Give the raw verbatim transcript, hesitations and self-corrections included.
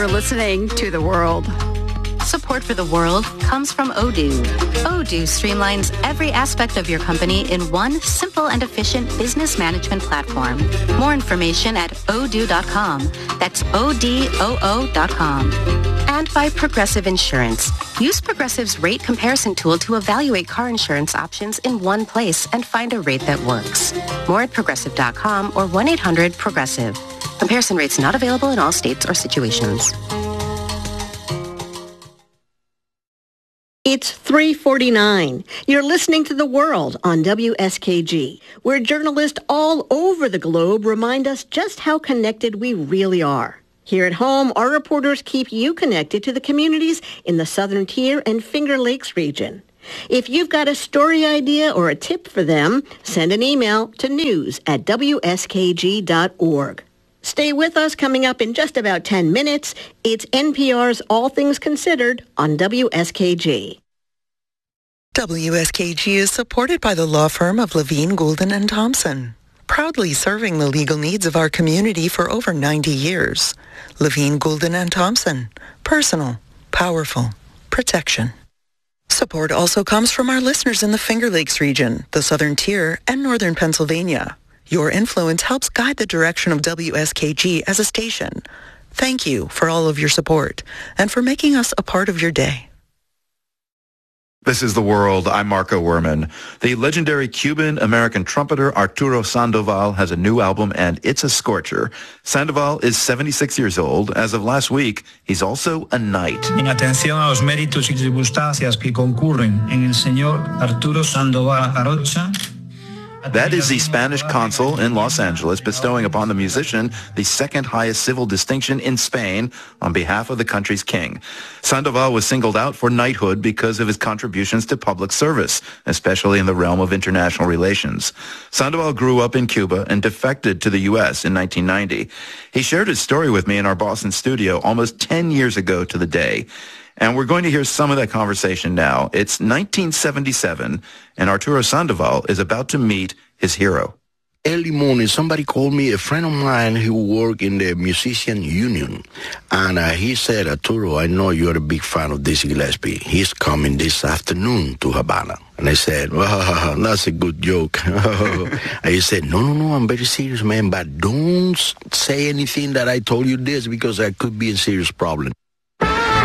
are listening to The World. Support for The World comes from Odoo. Odoo streamlines every aspect of your company in one simple and efficient business management platform. More information at odoo dot com. That's O D O O dot com. And by Progressive Insurance. Use Progressive's rate comparison tool to evaluate car insurance options in one place and find a rate that works. More at progressive dot com or one eight hundred progressive. Comparison rates not available in all states or situations. It's three forty-nine. You're listening to The World on W S K G, where journalists all over the globe remind us just how connected we really are. Here at home, our reporters keep you connected to the communities in the Southern Tier and Finger Lakes region. If you've got a story idea or a tip for them, send an email to news at W S K G dot org. Stay with us. Coming up in just about ten minutes, it's N P R's All Things Considered on W S K G. W S K G is supported by the law firm of Levine, Goulden and Thompson, proudly serving the legal needs of our community for over ninety years. Levine, Goulden and Thompson, personal, powerful, protection. Support also comes from our listeners in the Finger Lakes region, the Southern Tier, and Northern Pennsylvania. Your influence helps guide the direction of W S K G as a station. Thank you for all of your support and for making us a part of your day. This is The World. I'm Marco Werman. The legendary Cuban-American trumpeter Arturo Sandoval has a new album, and it's a scorcher. Sandoval is seventy-six years old. As of last week, he's also a knight. En atención a los méritos y circunstancias que concurren en el señor Arturo Sandoval Arocha. That is the Spanish consul in Los Angeles bestowing upon the musician the second highest civil distinction in Spain on behalf of the country's king. Sandoval was singled out for knighthood because of his contributions to public service, especially in the realm of international relations. Sandoval grew up in Cuba and defected to the U S in nineteen ninety. He shared his story with me in our Boston studio almost ten years ago to the day. And we're going to hear some of that conversation now. It's nineteen seventy-seven, and Arturo Sandoval is about to meet his hero. Early morning, somebody called me, a friend of mine who worked in the musician union. And uh, he said, Arturo, I know you're a big fan of Dizzy Gillespie. He's coming this afternoon to Havana. And I said, well, that's a good joke. And he said, no, no, no, I'm very serious, man. But don't say anything that I told you this because I could be in serious problem.